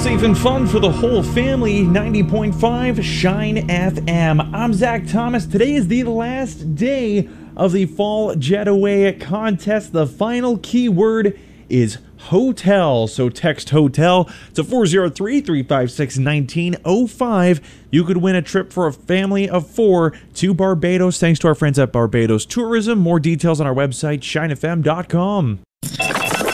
Safe and fun for the whole family, 90.5 Shine FM. I'm Zach Thomas. Today is the last day of the Fall Jetaway contest. The final keyword is hotel. So text hotel to 403-356-1905. You could win a trip for a family of 4 to Barbados, thanks to our friends at Barbados Tourism. More details on our website, shinefm.com.